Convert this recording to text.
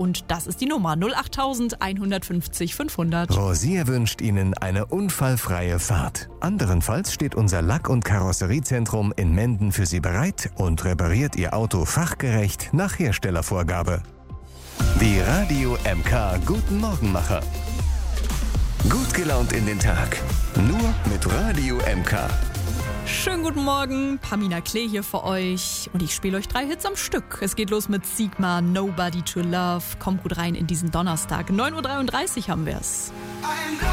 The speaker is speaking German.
und das ist die Nummer 08000 150 500. Rosier wünscht Ihnen eine unfallfreie Fahrt. Anderenfalls steht unser Lack- und Karosseriezentrum in Menden für Sie bereit und repariert Ihr Auto fachgerecht nach Herstellervorgabe. Die Radio MK Guten Morgenmacher. Gut gelaunt in den Tag. Nur mit Radio MK. Schönen guten Morgen, Pamina Klee hier für euch und ich spiele euch 3 Hits am Stück. Es geht los mit Sigma, Nobody to Love. Kommt gut rein in diesen Donnerstag. 9:33 Uhr haben wir es.